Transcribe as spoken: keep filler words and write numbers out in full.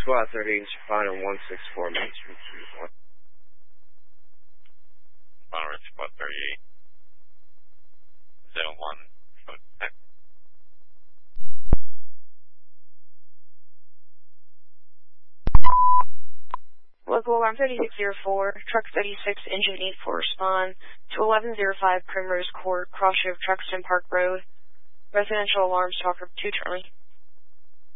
SWAT thirty-eight, respond on one six four Main Street, Suite one. Respond SWAT thirty-eight. Zone one, phone check. Local alarm thirty-six oh four, truck thirty-six, engine eight four, respond to eleven oh five Primrose Court, cross of Truxton Park Road. Residential alarm, stalker two Charlie.